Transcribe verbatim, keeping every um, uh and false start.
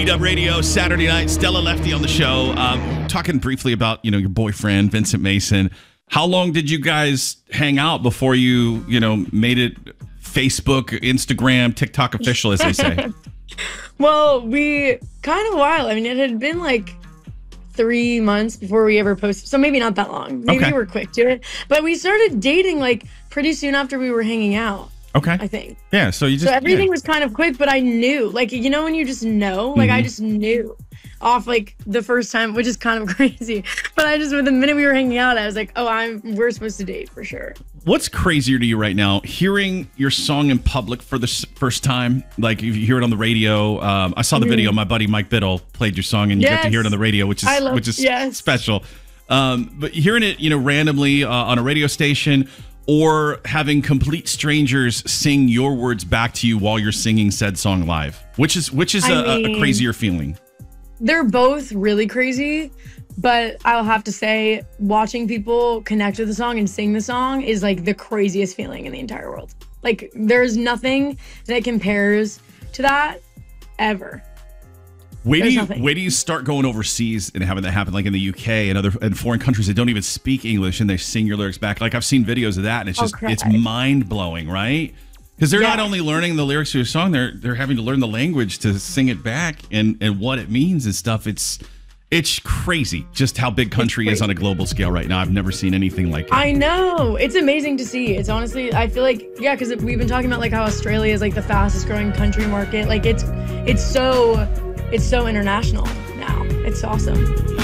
B-Dub Radio, Saturday night. Stella Lefty on the show. Um, talking briefly about, you know, your boyfriend, Vincent Mason. How long did you guys hang out before you, you know, made it Facebook, Instagram, TikTok official, as they say? Well, we kind of a while. I mean, it had been like three months before we ever posted. So maybe not that long. Maybe Okay. we were quick to it. But we started dating like pretty soon after we were hanging out. Okay. I think. Yeah, so you just... So everything yeah. was kind of quick, but I knew. Like, you know when you just know? Like, Mhm. I just knew off like the first time, which is kind of crazy. But I just, with the minute we were hanging out, I was like, oh, I'm we're supposed to date for sure. What's crazier to you right now? Hearing your song in public for the s- first time? Like, if you hear it on the radio. Um, I saw the Mhm. video. My buddy Mike Biddle played your song, and you get to Yes. hear it on the radio, which is I love- which is yes. special. Um, but hearing it, you know, randomly uh, on a radio station, or having complete strangers sing your words back to you while you're singing said song live, which is which is I a, a- a mean- crazier feeling. They're both really crazy, but I'll have to say watching people connect with the song and sing the song is like the craziest feeling in the entire world. Like there's nothing that compares to that ever. Wait do There's you nothing. wait do you start going overseas and having that happen, like in the U K and other and foreign countries that don't even speak English and they sing your lyrics back? Like I've seen videos of that, and it's I'll just cry. it's mind blowing, right? Because they're not Yeah. only learning the lyrics to your song, they're they're having to learn the language to sing it back and and what it means and stuff. It's it's crazy just how big country is on a global scale right now. I've never seen anything like it. I know. It's amazing to see. It's honestly, I feel like, yeah, because we've been talking about like how Australia is like the fastest growing country market. Like it's, it's so, it's so international now. It's awesome.